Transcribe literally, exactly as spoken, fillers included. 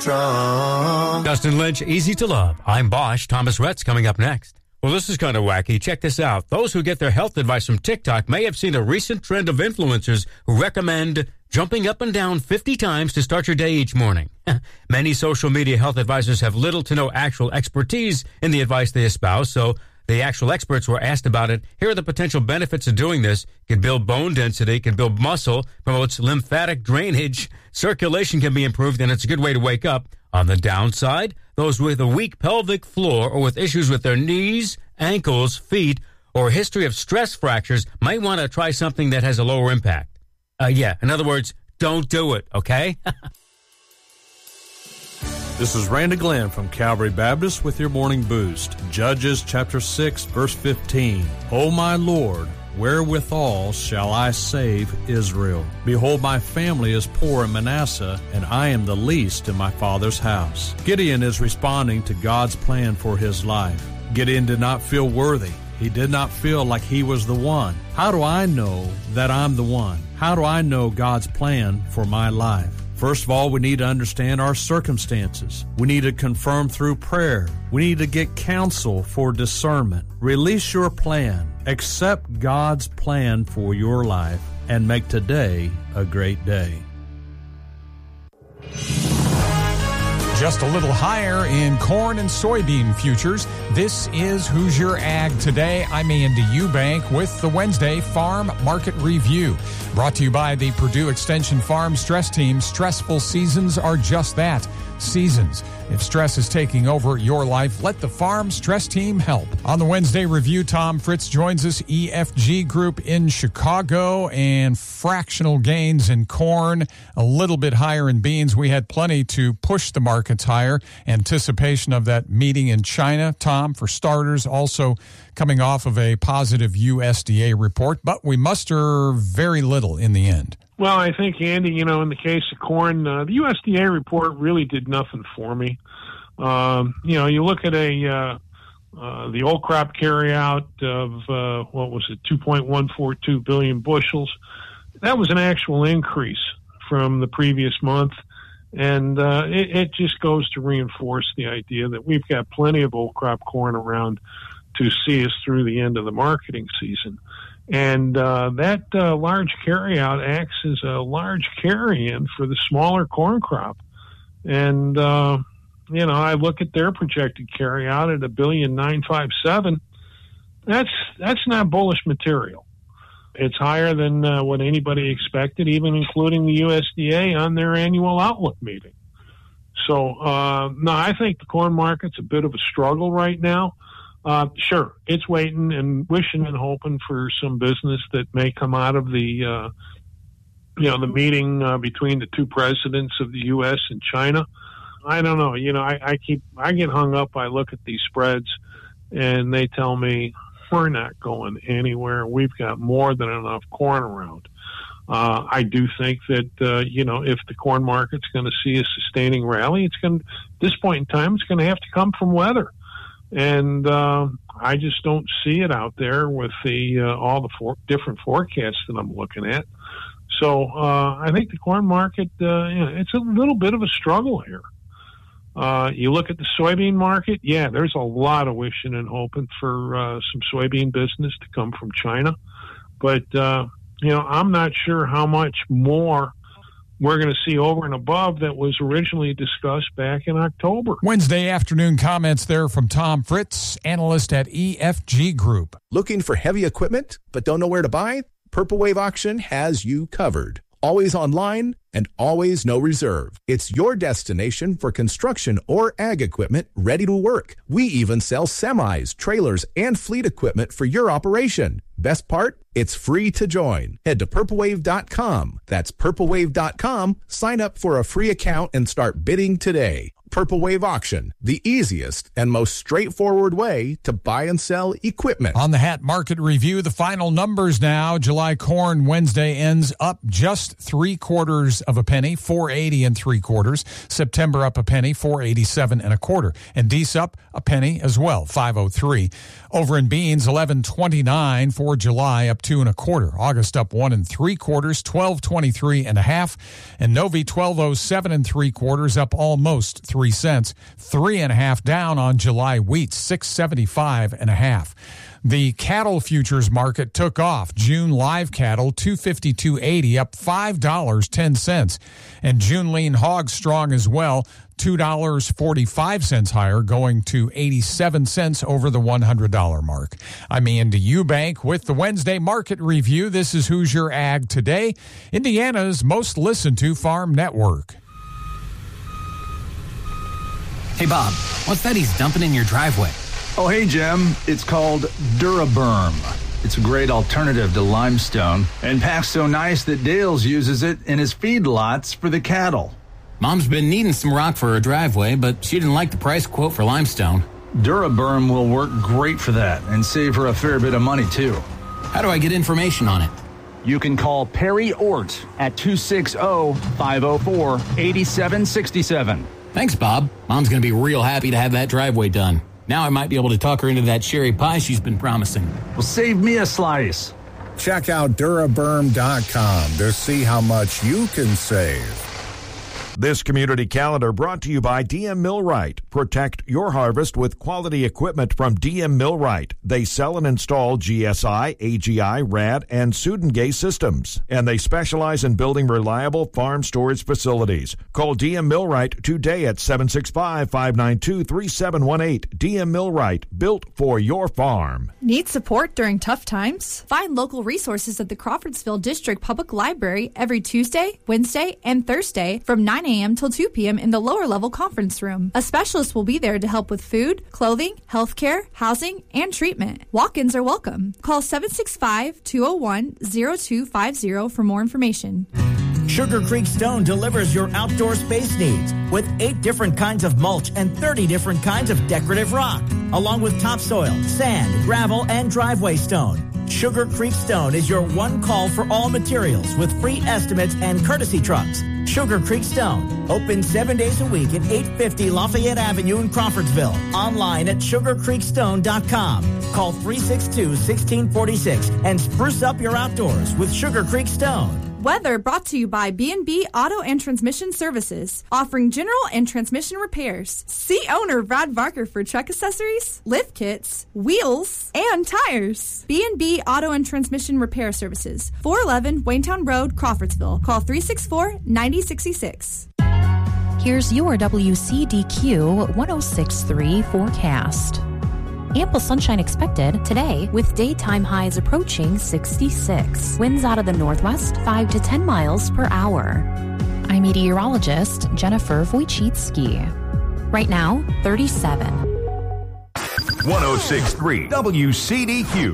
Strong. Dustin Lynch, Easy to Love. I'm Bosch. Thomas Rhett's coming up next. Well, this is kind of wacky. Check this out. Those who get their health advice from TikTok may have seen a recent trend of influencers who recommend jumping up and down fifty times to start your day each morning. Many social media health advisors have little to no actual expertise in the advice they espouse, so the actual experts were asked about it. Here are the potential benefits of doing this. It can build bone density, can build muscle, promotes lymphatic drainage, circulation can be improved, and it's a good way to wake up. On the downside, those with a weak pelvic floor or with issues with their knees, ankles, feet, or a history of stress fractures might want to try something that has a lower impact. Uh, yeah, in other words, don't do it, okay? This is Randy Glenn from Calvary Baptist with your morning boost. Judges chapter six, verse fifteen. O my Lord, wherewithal shall I save Israel? Behold, my family is poor in Manasseh, and I am the least in my father's house. Gideon is responding to God's plan for his life. Gideon did not feel worthy. He did not feel like he was the one. How do I know that I'm the one? How do I know God's plan for my life? First of all, we need to understand our circumstances. We need to confirm through prayer. We need to get counsel for discernment. Release your plan. Accept God's plan for your life and make today a great day. Just a little higher in corn and soybean futures. This is Hoosier Ag Today. I'm Andy Eubank with the Wednesday Farm Market Review. Brought to you by the Purdue Extension Farm Stress Team. Stressful seasons are just that, seasons. If stress is taking over your life, let the Farm Stress Team help. On the Wednesday Review, Tom Fritz joins us, E F G Group in Chicago, and fractional gains in corn, a little bit higher in beans. We had plenty to push the markets higher. Anticipation of that meeting in China, Tom, for starters, also coming off of a positive U S D A report, but we muster very little in the end. Well, I think, Andy, you know, in the case of corn, uh, the U S D A report really did nothing for me. Um, you know, you look at a uh, uh, the old crop carryout of, uh, what was it, two point one four two billion bushels. That was an actual increase from the previous month. And uh, it, it just goes to reinforce the idea that we've got plenty of old crop corn around to see us through the end of the marketing season. And uh, that uh, large carryout acts as a large carry-in for the smaller corn crop. And, uh, you know, I look at their projected carryout at a billion nine five seven. That's that's not bullish material. It's higher than uh, what anybody expected, even including the U S D A on their annual outlook meeting. So, uh, no, I think the corn market's a bit of a struggle right now. Uh, sure, it's waiting and wishing and hoping for some business that may come out of the, uh, you know, the meeting uh, between the two presidents of the U S and China. I don't know. You know, I, I keep, I get hung up. I look at these spreads and they tell me we're not going anywhere. We've got more than enough corn around. Uh, I do think that, uh, you know, if the corn market's going to see a sustaining rally, it's going to, at this point in time, it's going to have to come from weather. And uh, I just don't see it out there with the uh, all the for- different forecasts that I'm looking at. So uh, I think the corn market, uh, you know, it's a little bit of a struggle here. Uh, you look at the soybean market, yeah, there's a lot of wishing and hoping for uh, some soybean business to come from China. But, uh, you know, I'm not sure how much more we're going to see over and above that was originally discussed back in October. Wednesday afternoon comments there from Tom Fritz, analyst at E F G Group. Looking for heavy equipment but don't know where to buy? Purple Wave Auction has you covered. Always online and always no reserve. It's your destination for construction or ag equipment ready to work. We even sell semis, trailers, and fleet equipment for your operation. Best part? It's free to join. Head to purple wave dot com. That's purple wave dot com. Sign up for a free account and start bidding today. Purple Wave Auction, the easiest and most straightforward way to buy and sell equipment. On the Hat Market Review, the final numbers now. July corn Wednesday ends up just three quarters of a penny, four eighty and three quarters. September up a penny, four eighty-seven and a quarter. And Dees up a penny as well, five oh three. Over in beans, eleven twenty-nine for July, up two and a quarter. August up one and three quarters, twelve twenty-three and a half. And Novi twelve oh seven and three quarters, up almost three cents. Three and a half down on July wheat, six seventy-five and a half. The cattle futures market took off. June live cattle, two fifty-two eighty, up five dollars and ten cents. And June lean hogs strong as well, two dollars and forty-five cents higher, going to eighty-seven cents over the one hundred dollars mark. I'm Andy Eubank with the Wednesday Market Review. This is Hoosier Ag Today, Indiana's most listened to farm network. Hey, Bob, what's that he's dumping in your driveway? Oh, hey, Jim. It's called Duraberm. It's a great alternative to limestone and packs so nice that Dales uses it in his feedlots for the cattle. Mom's been needing some rock for her driveway, but she didn't like the price quote for limestone. Duraberm will work great for that and save her a fair bit of money, too. How do I get information on it? You can call Perry Ort at two six zero, five zero four, eight seven six seven. Thanks, Bob. Mom's going to be real happy to have that driveway done. Now I might be able to talk her into that cherry pie she's been promising. Well, save me a slice. Check out Duraberm dot com to see how much you can save. This community calendar brought to you by D M Millwright. Protect your harvest with quality equipment from D M Millwright. They sell and install G S I, A G I, R A D, and Sudengay systems. And they specialize in building reliable farm storage facilities. Call D M Millwright today at seven six five, five nine two, three seven one eight. D M Millwright, built for your farm. Need support during tough times? Find local resources at the Crawfordsville District Public Library every Tuesday, Wednesday, and Thursday from nine a.m. till two p.m. in the lower level conference room. A specialist will be there to help with food, clothing, healthcare, housing, and treatment. Walk-ins are welcome. Call seven six five, two oh one, oh two five oh for more information. Sugar Creek Stone delivers your outdoor space needs with eight different kinds of mulch and thirty different kinds of decorative rock, along with topsoil, sand, gravel, and driveway stone. Sugar Creek Stone is your one call for all materials with free estimates and courtesy trucks. Sugar Creek Stone, open seven days a week at eight fifty Lafayette Avenue in Crawfordsville. Online at sugar creek stone dot com. Call three six two, one six four six and spruce up your outdoors with Sugar Creek Stone. Weather brought to you by B and B Auto and Transmission Services, offering general and transmission repairs. See owner Brad Barker for truck accessories, lift kits, wheels, and tires. B and B Auto and Transmission Repair Services, four eleven Waynetown Road, Crawfordsville. Call three six four, nine oh six six. Here's your W C D Q one oh six point three forecast. Ample sunshine expected today with daytime highs approaching sixty-six. Winds out of the northwest five to ten miles per hour. I'm meteorologist Jennifer Wojcicki. Right now, thirty-seven. one oh six point three W C D Q.